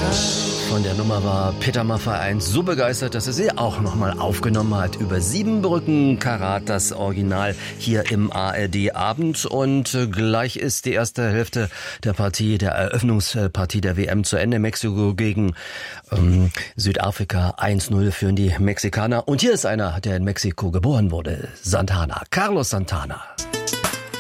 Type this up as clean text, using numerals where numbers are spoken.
Von der Nummer war Peter Maffay 1 so begeistert, dass er sie auch nochmal aufgenommen hat. Über 7 Brücken Karat, das Original hier im ARD-Abend. Und gleich ist die erste Hälfte der Partie, der Eröffnungspartie der WM zu Ende. Mexiko gegen Südafrika. 1-0 führen die Mexikaner. Und hier ist einer, der in Mexiko geboren wurde. Santana. Carlos Santana.